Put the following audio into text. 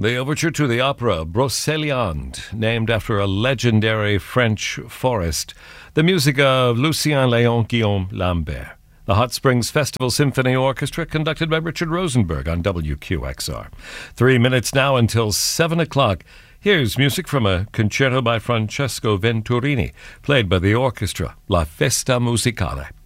The overture to the opera Brocéliande, named after a legendary French forest. The music of Lucien Léon Guillaume Lambert. The Hot Springs Festival Symphony Orchestra, conducted by Richard Rosenberg on WQXR. 3 minutes now until 7 o'clock. Here's music from a concerto by Francesco Venturini, played by the orchestra, La Festa Musicale.